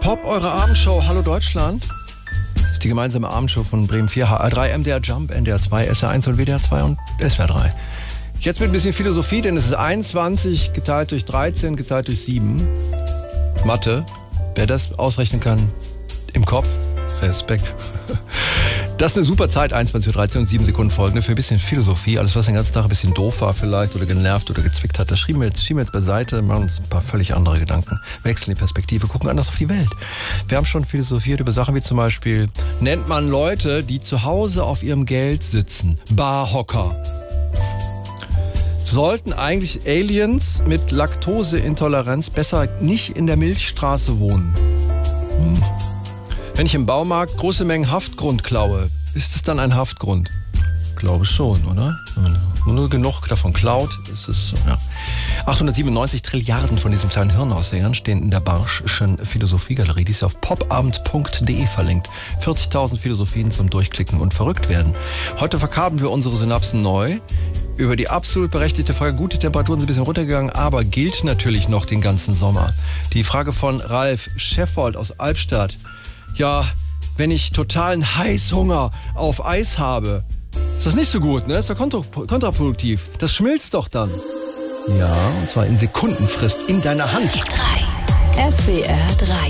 Pop, eure Abendshow, Hallo Deutschland. Das ist die gemeinsame Abendshow von Bremen 4, HR3, MDR Jump, NDR 2, SR1 und WDR 2 und SWR 3. Jetzt mit ein bisschen Philosophie, denn es ist 21 geteilt durch 13 geteilt durch 7. Mathe, wer das ausrechnen kann, im Kopf, Respekt. Das ist eine super Zeit, 21:13 und 7 Sekunden folgende, für ein bisschen Philosophie. Alles, was den ganzen Tag ein bisschen doof war vielleicht oder genervt oder gezwickt hat, das schieben wir jetzt beiseite, machen uns ein paar völlig andere Gedanken, wechseln die Perspektive, gucken anders auf die Welt. Wir haben schon philosophiert über Sachen wie zum Beispiel, nennt man Leute, die zu Hause auf ihrem Geld sitzen, Barhocker. Sollten eigentlich Aliens mit Laktoseintoleranz besser nicht in der Milchstraße wohnen? Wenn ich im Baumarkt große Mengen Haftgrund klaue, ist es dann ein Haftgrund? Glaube schon, oder? Wenn man nur genug davon klaut, ist es so, ja. 897 Trilliarden von diesen kleinen Hirnaushängern stehen in der Barsch'schen Philosophiegalerie. Die ist auf popabend.de verlinkt. 40.000 Philosophien zum Durchklicken und verrückt werden. Heute verkabeln wir unsere Synapsen neu. Über die absolut berechtigte Frage, gute Temperaturen sind ein bisschen runtergegangen, aber gilt natürlich noch den ganzen Sommer. Die Frage von Ralf Scheffold aus Albstadt. Ja, wenn ich totalen Heißhunger auf Eis habe, ist das nicht so gut, ne? Ist doch kontraproduktiv. Das schmilzt doch dann. Ja, und zwar in Sekundenfrist in deiner Hand. 3. SWR 3.